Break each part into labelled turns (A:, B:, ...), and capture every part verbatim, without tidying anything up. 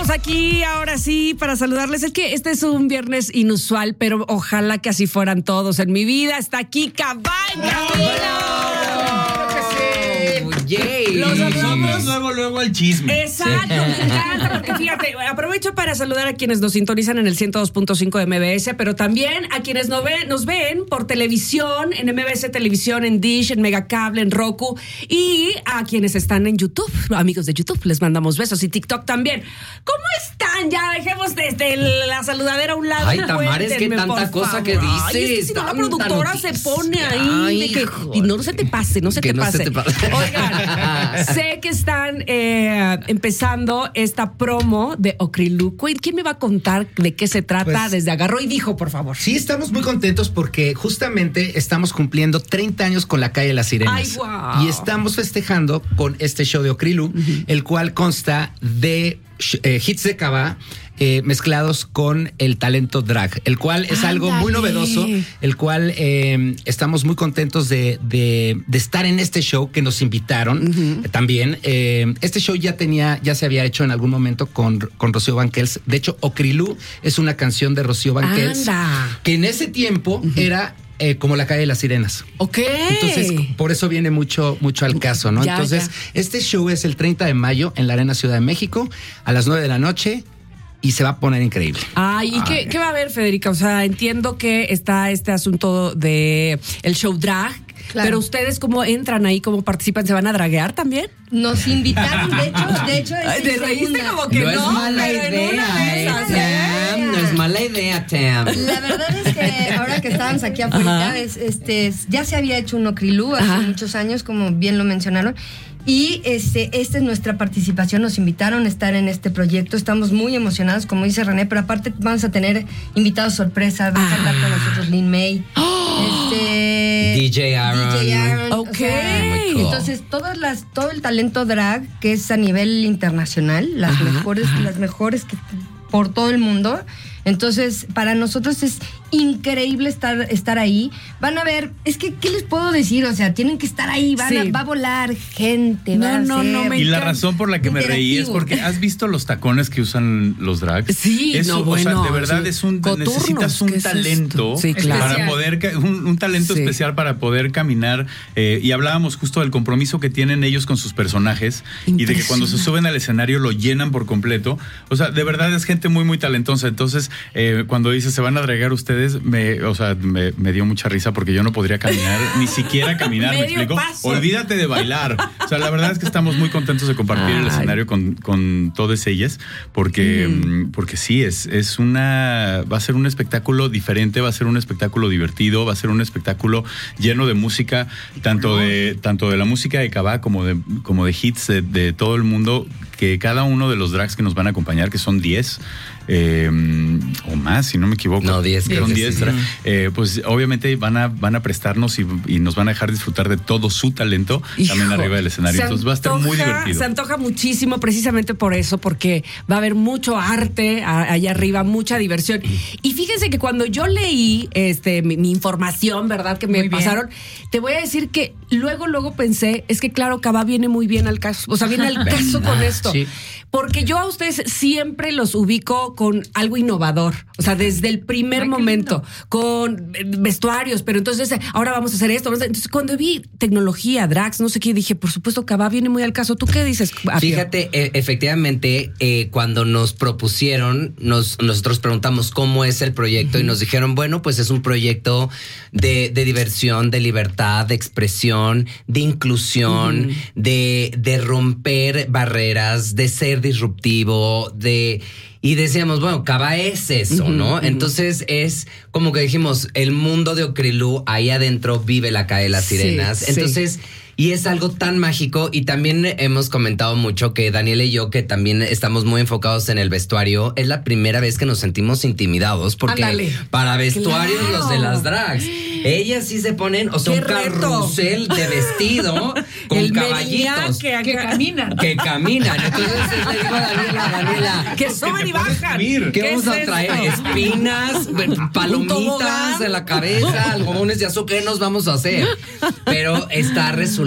A: Estamos aquí ahora sí para saludarles. Es que este es un viernes inusual, pero ojalá que así fueran todos en mi vida. Está aquí Cabá en
B: Yay.
A: Los
C: Vamos luego, luego al chisme.
A: Exacto, me encanta, porque fíjate, aprovecho para saludar a quienes nos sintonizan en el ciento dos punto cinco de M B S, pero también a quienes nos ven, nos ven por televisión, en M B S Televisión, en Dish, en Megacable, en Roku, y a quienes están en YouTube, amigos de YouTube, les mandamos besos, y TikTok también. ¿Cómo están? Ya dejemos desde la saludadera a un lado.
B: Ay, Tamares, qué
A: Cuéntenme,
B: tanta
A: por
B: cosa
A: favor.
B: que dices.
A: Ay, es que si no, la productora se pone ahí.
B: Ay,
A: de que, y no se te pase, no se
B: que
A: te
B: no
A: pase.
B: se te pase.
A: Oigan, sé que están eh, empezando esta promo de Okrilu. ¿Quién me va a contar de qué se trata?
C: Pues,
A: Desde Agarró y Dijo, por favor.
C: Sí, estamos muy contentos porque justamente estamos cumpliendo treinta años con La Calle de las Sirenas.
A: Ay, wow.
C: Y estamos festejando con este show de Okrilu, uh-huh. el cual consta de eh, hits de Cabá, Eh, mezclados con el talento drag, el cual es
A: Ándale.
C: algo muy novedoso, el cual eh, estamos muy contentos de, de, de estar en este show que nos invitaron uh-huh. también. Eh, este show ya tenía, ya se había hecho en algún momento con, con Rocío Banquels. De hecho, Okrilu es una canción de Rocío Banquels
A: Anda.
C: que en ese tiempo uh-huh. era Eh, como La Calle de las Sirenas.
A: Ok.
C: Entonces, por eso viene mucho, mucho al caso, ¿no?
A: Ya,
C: Entonces,
A: ya.
C: este show es el treinta de mayo en la Arena Ciudad de México a las nueve de la noche y se va a poner increíble.
A: Ay, ¿y
C: Ay.
A: qué, qué va a haber, Federica? O sea, entiendo que está este asunto de el show drag,
D: claro.
A: pero ustedes cómo entran ahí, cómo participan, ¿se van a draguear también?
D: Nos invitaron, de hecho, de hecho es
A: Ay, te
D: en
A: reíste
D: segunda.
A: como que
B: no,
A: no,
B: es mala
A: pero en
B: idea,
A: una de
B: eh,
A: esas,
B: Tam. No es mala idea, Tam.
D: La verdad es que ahora que estábamos aquí afuera, es, este, ya se había hecho un Okrilu hace
A: Ajá.
D: muchos años, como bien lo mencionaron. Y este, esta es nuestra participación, nos invitaron a estar en este proyecto, estamos muy emocionados, como dice René, pero aparte vamos a tener invitados sorpresa, va a cantar con nosotros Lin May,
A: Oh.
D: este,
B: D J Aaron.
D: D J Aaron,
A: Ok.
D: o sea,
B: Muy cool.
D: entonces todas las, todo el talento drag que es a nivel internacional, las
A: Ajá,
D: mejores,
A: ajá.
D: las mejores que por todo el mundo. Entonces, para nosotros es increíble estar, estar ahí. Van a ver, es que, ¿qué les puedo decir? O sea, tienen que estar ahí, van
A: Sí.
D: a, va a volar gente,
A: No,
D: va a
A: no,
D: ser
A: no, me
E: Y la
A: encanta.
E: razón por la que me reí es
D: Interactivo.
E: porque ¿has visto los tacones que usan los drags?
A: Sí,
E: Eso,
A: no, bueno,
E: o sea, de verdad
A: sí.
E: es un
A: Coturnos,
E: necesitas un
A: ¿qué es esto?
E: talento
A: Sí, claro.
E: para poder ca- un, un talento
A: Sí.
E: especial para poder caminar eh, y hablábamos justo del compromiso que tienen ellos con sus personajes y de que cuando se suben al escenario lo llenan por completo. O sea, de verdad es gente muy muy talentosa. Entonces, eh, cuando dice se van a dragar ustedes, me, o sea, me, me dio mucha risa porque yo no podría caminar, ni siquiera caminar, ¿me
A: Medio
E: explico?
A: paso.
E: Olvídate de bailar. O sea, la verdad es que estamos muy contentos de compartir el
A: Ay.
E: escenario con, con todas ellas, porque,
A: Mm.
E: porque sí, es, es una, va a ser un espectáculo diferente, va a ser un espectáculo divertido, va a ser un espectáculo lleno de música, tanto de, tanto de la música de Cabá como de, como de hits de, de todo el mundo, que cada uno de los drags que nos van a acompañar, que son diez, eh, o más, si no me equivoco.
B: No, diez, creo
E: Son
B: que
E: diez,
B: sí.
E: drag, eh, pues obviamente van a, van a prestarnos y, y nos van a dejar disfrutar de todo su talento también
A: Hijo,
E: arriba del escenario.
A: se
E: Entonces va a estar muy
A: antoja-
E: divertido.
A: Se antoja muchísimo precisamente por eso, porque va a haber mucho arte a- allá arriba, mucha diversión. Y fíjense que cuando yo leí este mi, mi información, ¿verdad? Que me
F: Muy bien.
A: pasaron, te voy a decir que luego, luego pensé, es que claro, Cabá viene muy bien al caso. O sea, viene al caso con esto.
C: Sí.
A: Porque yo a ustedes siempre los ubico con algo innovador. O sea, desde el primer
F: Ay, qué
A: momento,
F: lindo.
A: con eh, vestuarios, pero entonces eh, ahora vamos a hacer esto. vamos a- Entonces, cuando vi tecnología, drags, no sé qué, dije, por supuesto, Cabá viene muy al caso. ¿Tú qué dices, Apio?
B: Fíjate, eh, efectivamente, eh, cuando nos propusieron, nos, nosotros preguntamos cómo es el proyecto uh-huh. y nos dijeron, bueno, pues es un proyecto de, de diversión, de libertad, de expresión, de inclusión, uh-huh. de, de romper barreras, de ser disruptivo, de... Y decíamos, bueno, Cabá es eso, uh-huh, ¿no? Uh-huh. Entonces es como que dijimos, el mundo de Okrilu, ahí adentro vive La Calle de las Sirenas.
A: Sí,
B: Entonces...
A: sí.
B: Y es algo tan mágico y también hemos comentado mucho que Daniela y yo, que también estamos muy enfocados en el vestuario, es la primera vez que nos sentimos intimidados porque
A: Ándale.
B: para vestuarios
A: Claro.
B: los de las drags, ellas sí se ponen, o sea,
A: ¡Qué
B: un
A: reto!
B: carrusel de vestido con
A: El
B: caballitos
A: meriñaque
F: Que
A: acá.
F: caminan.
B: que caminan. Entonces le digo a Daniela, Daniela,
A: Que suben y bajan.
E: subir.
B: ¿qué
A: ¿Qué
B: vamos
A: es
B: a traer?
A: esto?
B: Espinas,
A: ¿Un
B: palomitas
A: tobogán?
B: en la cabeza, algodones de azúcar, ¿qué nos vamos a hacer? Pero está resultando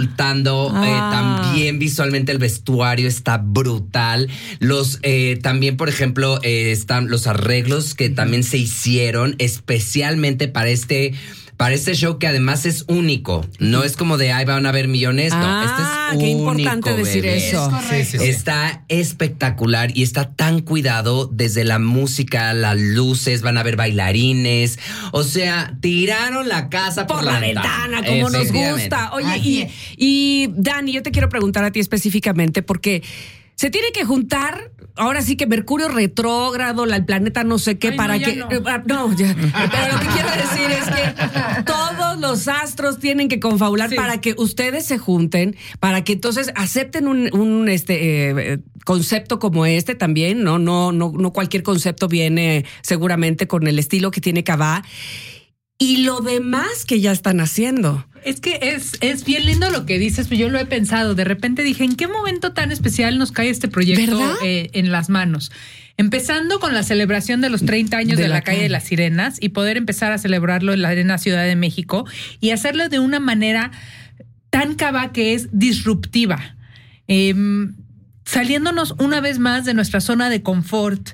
B: resultando
A: Ah.
B: eh, también visualmente el vestuario está brutal. Los eh, también, por ejemplo, eh, están los arreglos que también se hicieron especialmente para este. Para este show que además es único. No es como de, ay, van a haber millones. No,
A: Ah,
B: este es
A: qué
B: único,
A: importante decir
B: bebé.
A: eso.
C: Sí, sí, sí.
B: Está espectacular y está tan cuidado desde la música, las luces, van a haber bailarines. O sea, tiraron la casa por,
A: Por la ventana, como nos
B: Efectivamente.
A: gusta. Oye,
D: Así
A: y,
D: es.
A: y Dani, yo te quiero preguntar a ti específicamente porque se tiene que juntar, ahora sí que Mercurio retrógrado, la- el planeta no sé qué,
F: Ay,
A: para
F: no, ya
A: que...
F: no.
A: eh, ah, no, ya. Pero lo que quiero decir es que todos los astros tienen que confabular
F: Sí.
A: para que ustedes se junten, para que entonces acepten un, un este eh, concepto como este también, ¿no? No, no, no cualquier concepto viene seguramente con el estilo que tiene Cabá. Y lo demás que ya están haciendo.
F: Es que es, es bien lindo lo que dices, yo lo he pensado. De repente dije, ¿en qué momento tan especial nos cae este proyecto
A: ¿Verdad?
F: eh, en las manos? Empezando con la celebración de los treinta años de,
A: De
F: la,
A: la
F: calle de
A: calle.
F: las Sirenas y poder empezar a celebrarlo en la Arena Ciudad de México y hacerlo de una manera tan Cabá que es disruptiva. Eh, saliéndonos una vez más de nuestra zona de confort.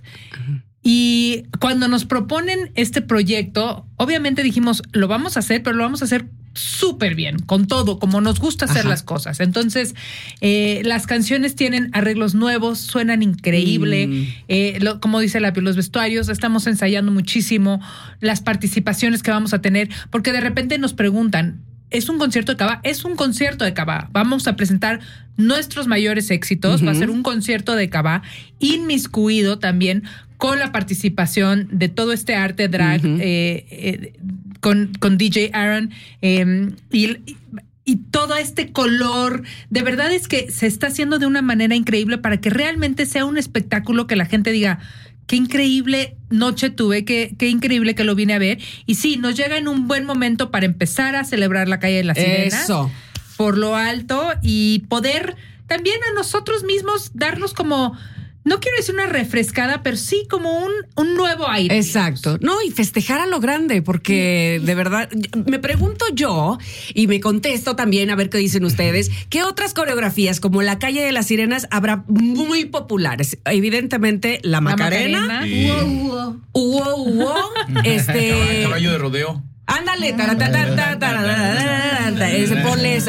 F: Y cuando nos proponen este proyecto, obviamente dijimos, lo vamos a hacer, pero lo vamos a hacer súper bien, con todo, como nos gusta hacer
A: Ajá.
F: las cosas. Entonces, eh, las canciones tienen arreglos nuevos, suenan increíble.
A: Mm.
F: Eh, lo- como dice la los vestuarios, estamos ensayando muchísimo las participaciones que vamos a tener, porque de repente nos preguntan, ¿es un concierto de Cabá? Es un concierto de Cabá. Vamos a presentar nuestros mayores éxitos.
A: Ujú.
F: Va a ser un concierto de Cabá inmiscuido también con la participación de todo este arte drag
A: Ujú.
F: eh, eh, con, con D J Aaron eh, y, y todo este color. De verdad es que se está haciendo de una manera increíble para que realmente sea un espectáculo que la gente diga, qué increíble noche tuve, qué, qué increíble que lo vine a ver. Y sí, nos llega en un buen momento para empezar a celebrar la calle de las Sirenas
A: Eso.
F: por lo alto y poder también a nosotros mismos darnos como, no quiero decir una refrescada, pero sí como un, un nuevo aire.
A: Exacto. No, y festejar a lo grande, porque de verdad, me pregunto yo, y me contesto también, a ver qué dicen ustedes, ¿qué otras coreografías como la calle de las Sirenas habrá muy populares? Evidentemente, la
F: La
A: Macarena,
F: Macarena.
E: Y-
D: Wow, wow.
A: Uo, Uo, este...
E: Caballo de rodeo.
A: Ándale, taratata, taratata, ese ponle esa.